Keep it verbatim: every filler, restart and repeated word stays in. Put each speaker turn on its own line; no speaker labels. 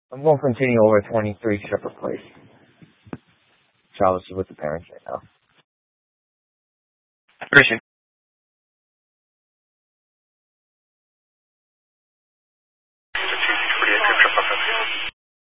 I'm going for continue over twenty-three Shepherd Place. Travis is with the parents right now.
Christian.
two six four eight,